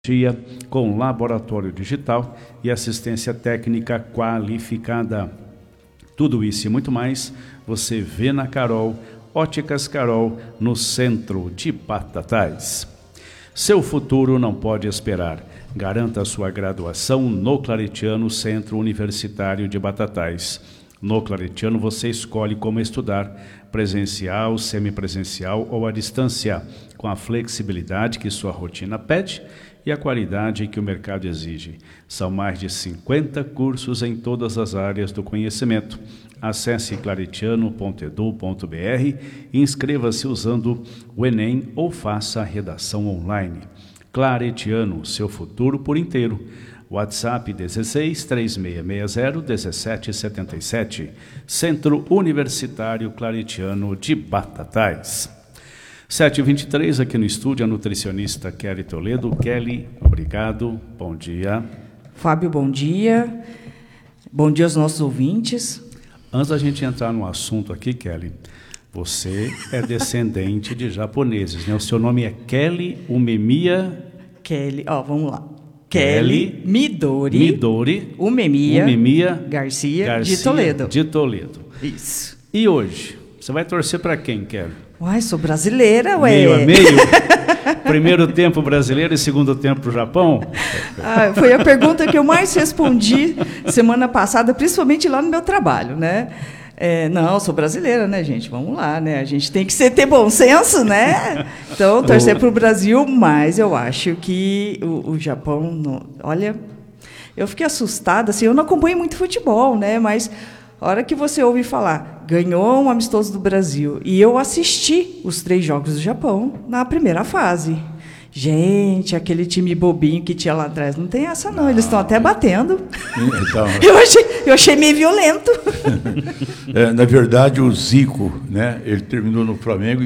com laboratório digital e assistência técnica qualificada. Tudo isso e muito mais você vê na Carol, Óticas Carol, no centro de Batatais. Seu futuro não pode esperar. Garanta sua graduação no Claretiano Centro Universitário de Batatais. No Claretiano você escolhe como estudar, presencial, semipresencial ou à distância, com a flexibilidade que sua rotina pede e a qualidade que o mercado exige. São mais de 50 cursos em todas as áreas do conhecimento. Acesse claretiano.edu.br e inscreva-se usando o Enem ou faça a redação online. Claretiano, seu futuro por inteiro. WhatsApp 16 3660 1777. Centro Universitário Claretiano de Batatais. 7h23 aqui no estúdio, a nutricionista Kelly Toledo. Kelly, obrigado, bom dia. Fábio, bom dia. Bom dia aos nossos ouvintes. Antes da gente entrar no assunto aqui, Kelly, você é descendente de japoneses, né? O seu nome é Kelly Umemiya... Kelly, vamos lá. Kelly Midori Umemiya Garcia de Toledo. De Toledo. Isso. E hoje, você vai torcer para quem, Kelly? Uai, sou brasileira, ué. Meio a meio? Primeiro tempo brasileiro e segundo tempo pro Japão? Foi a pergunta que eu mais respondi semana passada, principalmente lá no meu trabalho, né? Não, sou brasileira, né, gente? Vamos lá, né? A gente tem que ter bom senso, né? Então, torcer para o Brasil, mas eu acho que o Japão... Olha, eu fiquei assustada, assim, eu não acompanho muito futebol, né? Mas a hora que você ouve falar, ganhou um amistoso do Brasil, e eu assisti os 3 jogos do Japão na primeira fase. Gente, aquele time bobinho que tinha lá atrás, não tem essa não, eles estão até batendo. Então, eu achei meio violento. Na verdade, o Zico, né, ele terminou no Flamengo em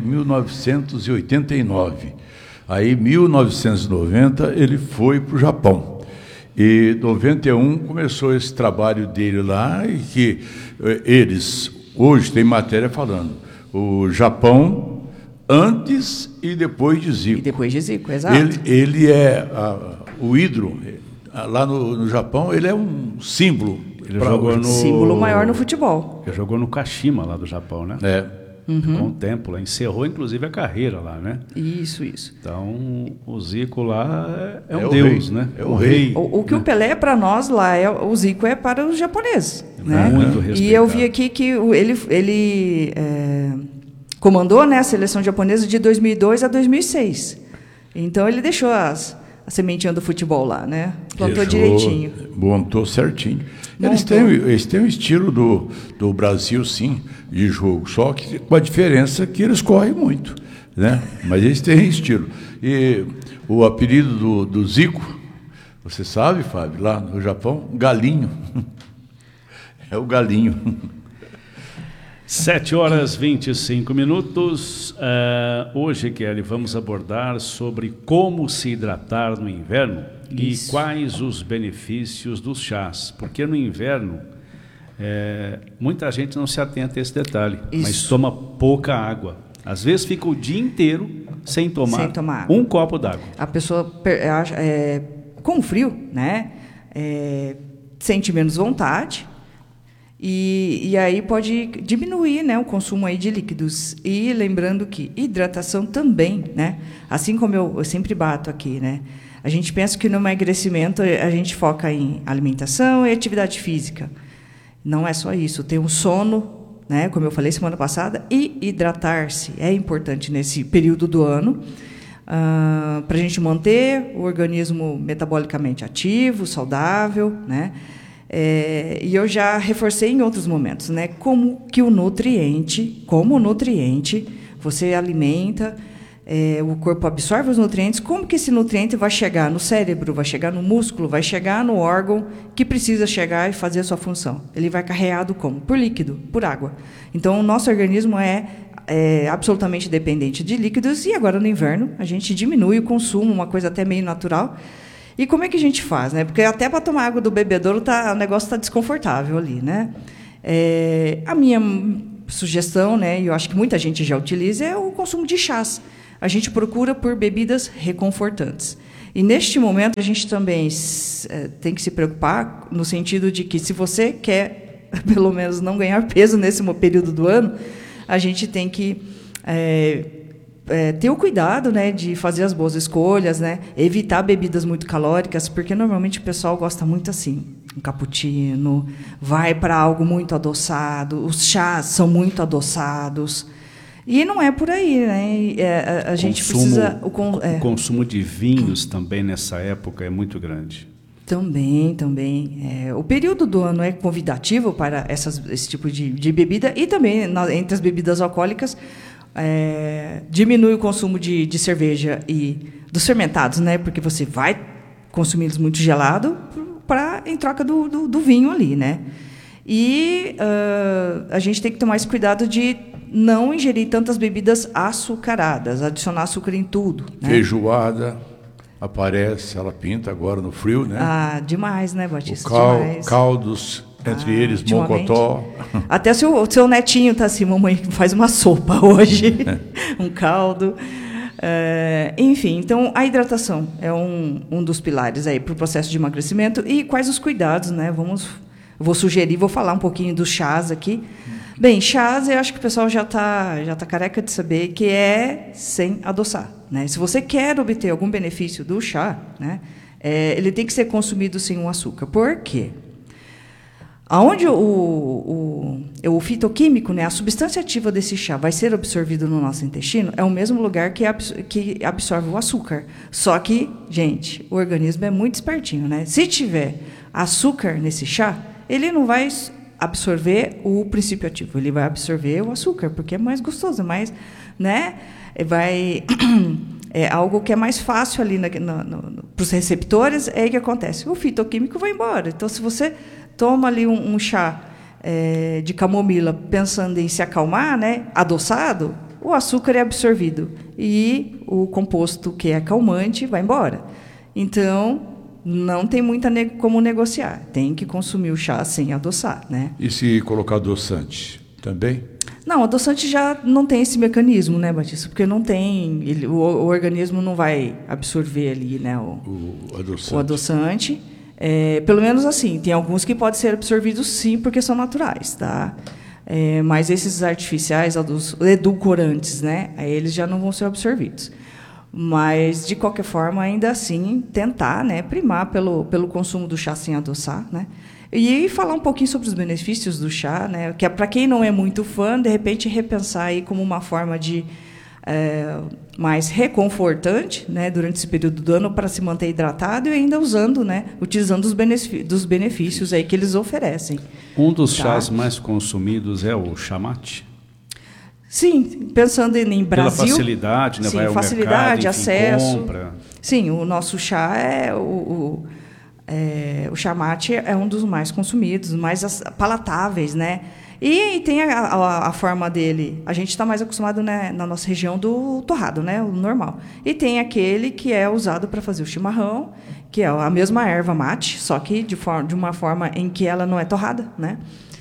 1989. Aí, em 1990, ele foi para o Japão. E em 91 começou esse trabalho dele lá, e que eles, hoje tem matéria falando, o Japão antes e depois de Zico. E depois de Zico, exato. Ele é o ídolo. Lá no Japão, ele é um símbolo. Ele jogou no... símbolo maior no futebol. Ele jogou no Kashima, lá do Japão, né? Ficou um tempo lá. Encerrou, inclusive, a carreira lá, né? Isso. Então, o Zico lá é um deus, rei, né? É o rei. O que o Pelé é para nós lá, o Zico é para os japoneses. Né? Muito respeitado. E eu vi aqui que ele comandou, né, a seleção japonesa de 2002 a 2006. Então, ele deixou a sementinha do futebol lá, né? Plantou direitinho. Montou certinho. Eles têm o estilo do Brasil, sim, de jogo, só que com a diferença que eles correm muito, né? Mas eles têm estilo. E o apelido do Zico, você sabe, Fábio, lá no Japão, galinho. É o galinho. 7h25. Hoje, Kelly, vamos abordar sobre como se hidratar no inverno. Isso. E quais os benefícios dos chás. Porque no inverno, muita gente não se atenta a esse detalhe, mas toma pouca água. Às vezes fica o dia inteiro sem tomar um copo d'água. A pessoa, com frio, né, sente menos vontade. E aí pode diminuir, né, o consumo aí de líquidos. E lembrando que hidratação também, né, assim como eu sempre bato aqui, né, a gente pensa que no emagrecimento a gente foca em alimentação e atividade física. Não é só isso, tem um sono, né, como eu falei semana passada, e hidratar-se é importante nesse período do ano, para a gente manter o organismo metabolicamente ativo, saudável, né. E eu já reforcei em outros momentos, né, como o nutriente você alimenta, o corpo absorve os nutrientes, como que esse nutriente vai chegar no cérebro, vai chegar no músculo, vai chegar no órgão que precisa chegar e fazer a sua função. Ele vai carreado como? Por líquido, por água. Então, o nosso organismo é absolutamente dependente de líquidos, e agora no inverno a gente diminui o consumo, uma coisa até meio natural. E como é que a gente faz, né? Porque até para tomar água do bebedouro o negócio está desconfortável ali, né? A minha sugestão, né, e eu acho que muita gente já utiliza, é o consumo de chás. A gente procura por bebidas reconfortantes. E, neste momento, a gente também tem que se preocupar no sentido de que, se você quer, pelo menos, não ganhar peso nesse período do ano, a gente tem que ter o cuidado, né, de fazer as boas escolhas, né, evitar bebidas muito calóricas, porque, normalmente, o pessoal gosta muito assim, um cappuccino, vai para algo muito adoçado, os chás são muito adoçados. E não é por aí, né? A gente precisa... O consumo de vinhos também nessa época é muito grande. Também. O período do ano é convidativo para esse tipo de bebida, e também, entre as bebidas alcoólicas, diminui o consumo de cerveja e dos fermentados, né? Porque você vai consumi-los muito gelado em troca do vinho ali, né? E a gente tem que tomar esse cuidado de não ingerir tantas bebidas açucaradas, adicionar açúcar em tudo, né? Feijoada aparece, ela pinta agora no frio, né? Demais, né, Batista? Demais. Caldos, entre eles, mocotó. Até o seu netinho está assim, mamãe faz uma sopa hoje, um caldo. Enfim, então, a hidratação é um dos pilares aí para o processo de emagrecimento. E quais os cuidados, né? Vou sugerir, vou falar um pouquinho dos chás aqui. Bem, chás, eu acho que o pessoal já tá careca de saber que é sem adoçar, né? Se você quer obter algum benefício do chá, né, ele tem que ser consumido sem o açúcar. Por quê? Aonde o fitoquímico, né, a substância ativa desse chá vai ser absorvido no nosso intestino, é o mesmo lugar que absorve o açúcar. Só que, gente, o organismo é muito espertinho, né? Se tiver açúcar nesse chá, ele não vai absorver o princípio ativo, ele vai absorver o açúcar, porque é mais gostoso, mais, né? É algo que é mais fácil ali para os receptores, é o que acontece. O fitoquímico vai embora. Então, se você toma ali um chá de camomila pensando em se acalmar, né, adoçado, o açúcar é absorvido e o composto que é acalmante vai embora. Então, não tem como negociar. Tem que consumir o chá sem adoçar, né? E se colocar adoçante também? Não, o adoçante já não tem esse mecanismo, né, Batista? Porque não tem... o organismo não vai absorver ali, né, o adoçante. Pelo menos assim, tem alguns que podem ser absorvidos sim, porque são naturais, tá? Mas esses artificiais, os edulcorantes, né, eles já não vão ser absorvidos. Mas, de qualquer forma, ainda assim, tentar, né, primar pelo consumo do chá sem adoçar, né? E falar um pouquinho sobre os benefícios do chá, né? Que é para quem não é muito fã, de repente repensar aí como uma forma de mais reconfortante, né, durante esse período do ano, para se manter hidratado e ainda utilizando dos benefícios aí que eles oferecem. Um dos chás mais consumidos é o chá mate? Sim, pensando em Brasil... Pela facilidade, né? Sim, vai ao facilidade, mercado, acesso. Compra. Sim, o nosso chá o chá mate é um dos mais consumidos, mais palatáveis, né? E tem a forma dele. A gente está mais acostumado, né, na nossa região do torrado, né, o normal. E tem aquele que é usado para fazer o chimarrão, que é a mesma erva mate, só que de uma forma em que ela não é torrada, né?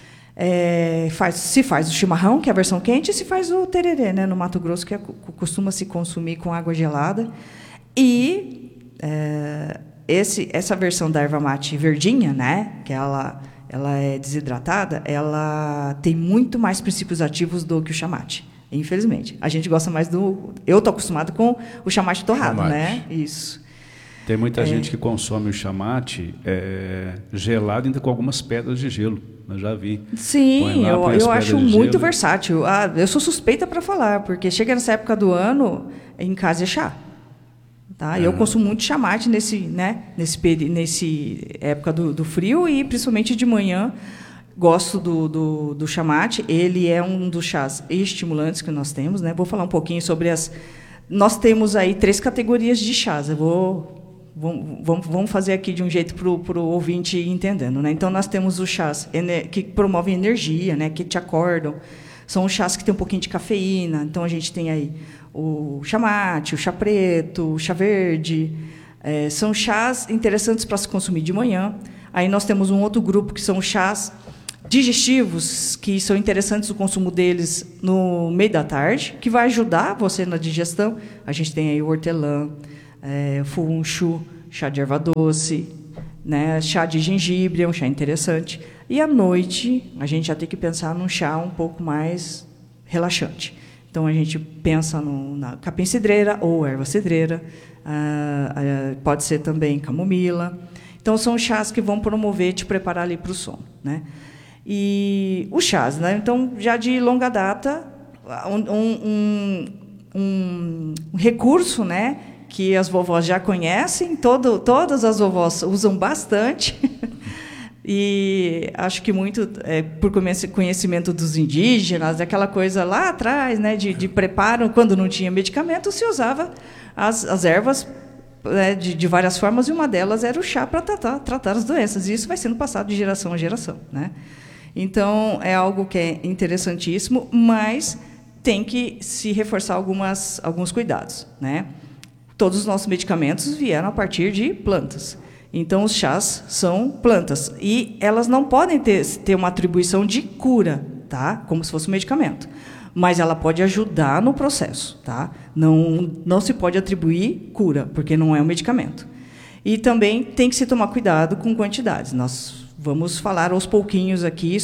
Se faz o chimarrão, que é a versão quente, e se faz o tererê, né, no Mato Grosso, que costuma se consumir com água gelada. E essa versão da erva mate verdinha, né, que ela é desidratada, ela tem muito mais princípios ativos do que o chá mate. Infelizmente, a gente gosta mais eu estou acostumado com o chá mate torrado, né? Isso. Tem muita gente que consome o chá mate gelado, ainda com algumas pedras de gelo. Eu já vi. Sim, eu acho muito versátil. Eu sou suspeita para falar, porque chega nessa época do ano, em casa é chá. Tá? Eu consumo muito chá mate nesse época do frio, e principalmente de manhã gosto do chá mate. Ele é um dos chás estimulantes que nós temos, né? Vou falar um pouquinho sobre nós temos aí 3 categorias de chás. Vamos fazer aqui de um jeito para o ouvinte ir entendendo, né? Então, nós temos os chás que promovem energia, né? Que te acordam. São os chás que têm um pouquinho de cafeína. Então, a gente tem aí o chá mate, o chá preto, o chá verde. São chás interessantes para se consumir de manhã. Aí nós temos um outro grupo que são chás digestivos, que são interessantes o consumo deles no meio da tarde, que vai ajudar você na digestão. A gente tem aí o hortelã, funcho, chá de erva doce, né? Chá de gengibre é um chá interessante. E à noite, a gente já tem que pensar num chá um pouco mais relaxante. Então, a gente pensa na capim-cidreira ou erva-cidreira, pode ser também camomila. Então, são chás que vão promover, te preparar ali para o sono, né? E os chás, né? Então, já de longa data, um recurso, né, que as vovós já conhecem, todas as vovós usam bastante, e acho que muito por conhecimento dos indígenas, aquela coisa lá atrás, né, de preparo, quando não tinha medicamento, se usava as ervas de várias formas, e uma delas era o chá para tratar as doenças, e isso vai sendo passado de geração a geração, né? Então, é algo que é interessantíssimo, mas tem que se reforçar alguns cuidados, né? Todos os nossos medicamentos vieram a partir de plantas. Então, os chás são plantas. E elas não podem ter uma atribuição de cura, tá? Como se fosse um medicamento. Mas ela pode ajudar no processo, tá? Não se pode atribuir cura, porque não é um medicamento. E também tem que se tomar cuidado com quantidades. Nós vamos falar aos pouquinhos aqui